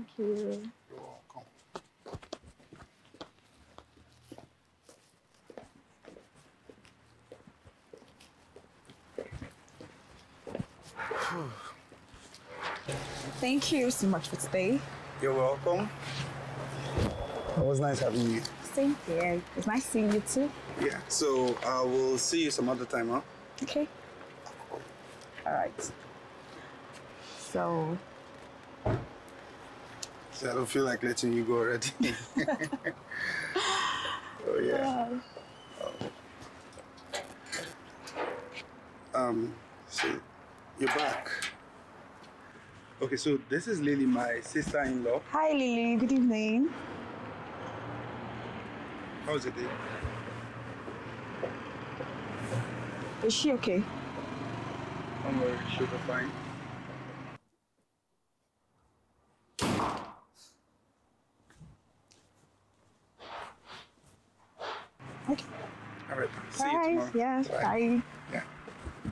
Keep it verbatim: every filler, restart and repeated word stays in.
Thank you. You're welcome. Thank you so much for today. You're welcome. It was nice having you. Same here. It's nice seeing you too. Yeah, so I will see you some other time, huh? Okay. All right. So. So I don't feel like letting you go already. Oh, yeah. Uh, um, so you're back. Okay, so this is Lily, my sister-in-law. Hi, Lily. Good evening. How's it day? Is she okay? Don't worry, she'll be fine. Okay. All right, see Bye. you tomorrow. Yes, bye. Yeah.